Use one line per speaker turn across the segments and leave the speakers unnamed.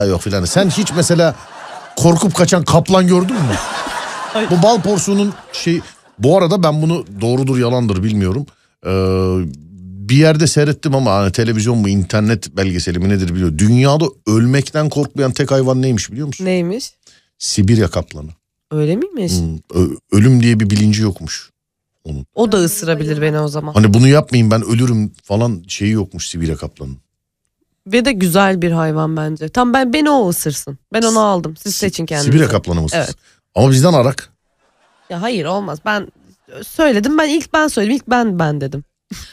yok filan. Sen hiç mesela korkup kaçan kaplan gördün mü? Bu bal porsuğunun bu arada ben bunu doğrudur yalandır bilmiyorum. Bir yerde seyrettim ama hani televizyon mu internet belgeseli mi nedir biliyor. Dünyada ölmekten korkmayan tek hayvan neymiş biliyor musun?
Neymiş?
Sibirya kaplanı.
Öyle miymiş?
Ölüm diye bir bilinci yokmuş onun.
O da ısırabilir beni o zaman.
Hani bunu yapmayayım ben ölürüm falan yokmuş Sibirya kaplanın.
Ve de güzel bir hayvan bence. Tam beni o ısırsın. Ben onu aldım. Siz seçin kendinize.
Sibirya kaplanı mısınız?
Evet.
Ama bizden arak.
Ya hayır olmaz. Ben söyledim. İlk ben söyledim. İlk ben dedim.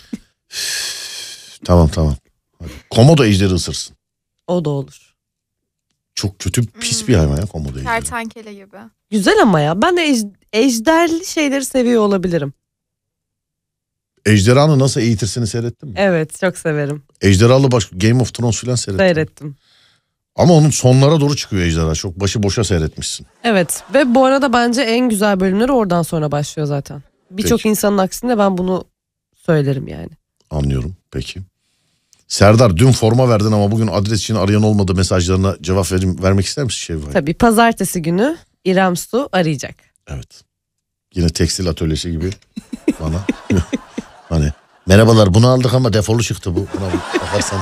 Tamam. Hadi. Komodo ejderi ısırsın.
O da olur.
Çok kötü pis bir hayvan ya komodo ejderi.
Kertenkele gibi.
Güzel ama ya. Ben de ejderli şeyleri seviyor olabilirim.
Ejderhanı nasıl eğitirsini seyrettin mi?
Evet çok severim.
Ejderhalı Game of Thrones falan
Seyrettim.
Ama onun sonlara doğru çıkıyor ejderha. Çok başı boşa seyretmişsin.
Evet ve bu arada bence en güzel bölümleri oradan sonra başlıyor zaten. Birçok insanın aksine ben bunu söylerim yani.
Anlıyorum peki. Serdar dün forma verdin ama bugün adres için arayan olmadı, mesajlarına cevap vermek ister misin Şevval?
Tabii pazartesi günü İrem Su arayacak.
Evet. Yine tekstil atölyesi gibi bana. Hani merhabalar bunu aldık ama defolu çıktı bu. Buna bir bakarsan.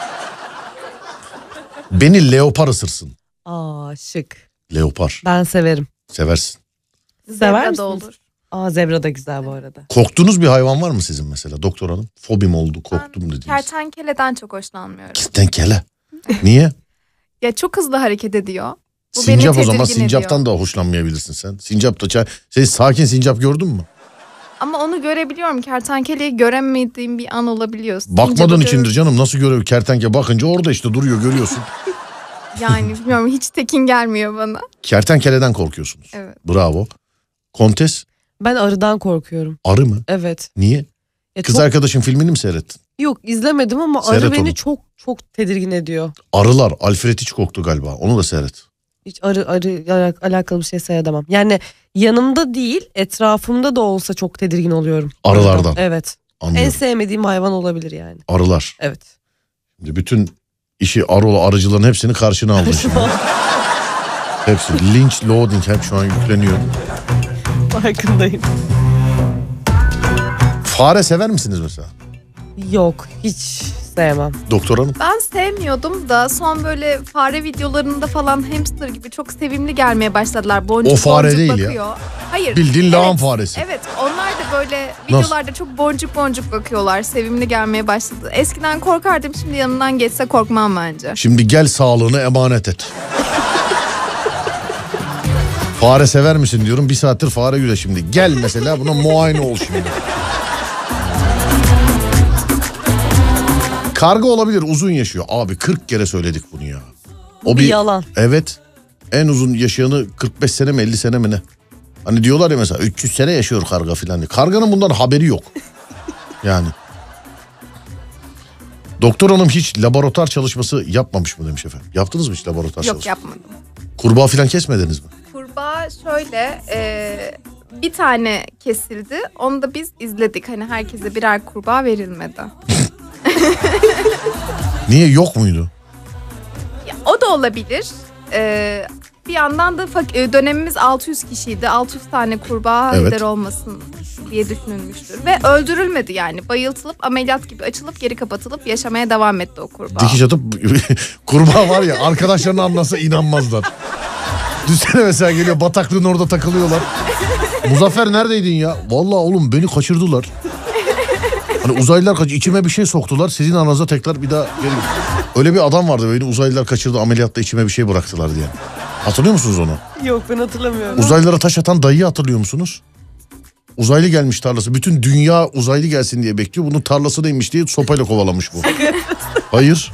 Beni leopar ısırsın.
Aa şık.
Leopar.
Ben severim.
Seversin.
Sever
Zebra
misiniz?
da olur.
Aa zebra da güzel bu arada.
Korktuğunuz bir hayvan var mı sizin mesela doktor hanım? Fobim oldu, korktum dediğiniz.
Kertenkeleden çok hoşlanmıyorum.
Kertenkele. Niye?
Ya çok hızlı hareket ediyor. Bu
Sincap
beni
o zaman,
tedirgin
sincaptan
ediyor.
da hoşlanmayabilirsin sen. Sincap da sen sakin sincap gördün mü?
Ama onu görebiliyorum. Kertenkeleyi göremediğim bir an olabiliyor.
Bakmadığın içindir canım, nasıl görev kertenkele bakınca orada işte duruyor görüyorsun.
Yani bilmiyorum, hiç tekin gelmiyor bana.
Kertenkeleden korkuyorsunuz.
Evet.
Bravo. Kontes?
Ben arıdan korkuyorum.
Arı mı?
Evet.
Niye?
Ya
Kız
çok...
arkadaşın filmini mi seyrettin?
Yok izlemedim ama
Seyret
arı beni
onu.
çok tedirgin ediyor.
Arılar. Alfred Hitchcock'tu galiba. Onu da seyret.
Hiç arı alakalı bir şey seyredemem. Yani yanımda değil etrafımda da olsa çok tedirgin oluyorum.
Arılardan.
Evet.
Anlıyorum.
En sevmediğim hayvan olabilir yani.
Arılar.
Evet.
Şimdi bütün işi arıcıların hepsini karşına aldın şimdi. Hepsi. Lynch loading hep şu an yükleniyor.
Farkındayım.
Fare sever misiniz mesela?
Yok hiç sevmem.
Doktor hanım?
Ben sevmiyordum da son böyle fare videolarında falan hamster gibi çok sevimli gelmeye başladılar. Boncuk
O fare
boncuk
değil
bakıyor.
ya.
Hayır.
Bildiğin lağım faresi.
Evet, onlar da böyle videolarda çok boncuk boncuk bakıyorlar. Sevimli gelmeye başladı. Eskiden korkardım, şimdi yanından geçse korkmam bence.
Şimdi gel sağlığını emanet et. Fare sever misin diyorum. Bir saattir fare güle şimdi. Gel mesela buna muayene ol şimdi. Karga olabilir, uzun yaşıyor. Abi 40 kere söyledik bunu ya.
O bir yalan.
Evet. En uzun yaşayanı 45 sene mi 50 sene mi ne? Hani diyorlar ya mesela 300 sene yaşıyor karga filan. Karganın bundan haberi yok. Yani. Doktor hanım hiç laboratuvar çalışması yapmamış mı demiş efendim. Yaptınız mı hiç laboratuvar çalışması?
Yok, yapmadım.
Kurbağa filan kesmediniz mi?
Kurbağa şöyle bir tane kesildi. Onu da biz izledik. Hani herkese birer kurbağa verilmedi.
Niye, yok muydu?
Ya, o da olabilir. Bir yandan da dönemimiz 600 kişiydi. 600 tane kurbağa eder olmasın diye düşünülmüştür. Ve öldürülmedi yani. Bayıltılıp ameliyat gibi açılıp geri kapatılıp yaşamaya devam etti o kurbağa.
Dikiş atıp kurbağa var ya, arkadaşlarına anlasa inanmazlar. Düşünsene mesela geliyor bataklığın orada takılıyorlar. Muzaffer neredeydin ya? Vallahi oğlum beni kaçırdılar. Hani uzaylılar içime bir şey soktular. Sizin aranızda tekrar bir daha geri. Öyle bir adam vardı, beni uzaylılar kaçırdı, ameliyatta içime bir şey bıraktılar diye. Hatırlıyor musunuz onu?
Yok, ben hatırlamıyorum.
Uzaylılara taş atan dayıyı hatırlıyor musunuz? Uzaylı gelmiş tarlası. Bütün dünya uzaylı gelsin diye bekliyor. Bunun tarlasına inmiş diye sopayla kovalamış bu. Hayır.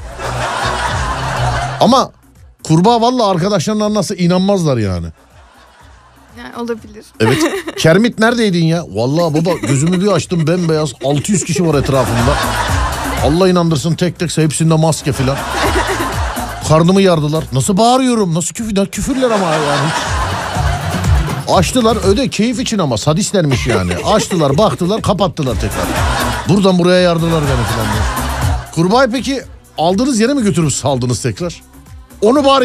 Ama kurbağa vallahi arkadaşlarına nasıl inanmazlar yani.
Yani olabilir.
Evet. Kermit neredeydin ya? Vallahi baba gözümü bir açtım, bembeyaz. 600 kişi var etrafımda. Allah inandırsın, tek tek hepsinde maske filan. Karnımı yardılar. Nasıl bağırıyorum? Nasıl küfürler ama yani. Açtılar keyif için ama sadistlermiş yani. Açtılar, baktılar, kapattılar tekrar. Buradan buraya yardılar beni filan diye. Kurbağayı peki aldığınız yere mi götürüp saldınız tekrar? Onu bari